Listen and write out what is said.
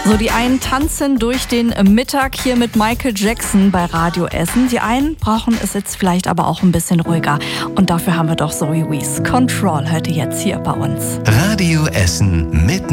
So, die einen tanzen durch den Mittag hier mit Michael Jackson bei Radio Essen. Die einen brauchen es jetzt vielleicht aber auch ein bisschen ruhiger. Und dafür haben wir doch Zoe Wees. Control hört ihr jetzt hier bei uns. Radio Essen mit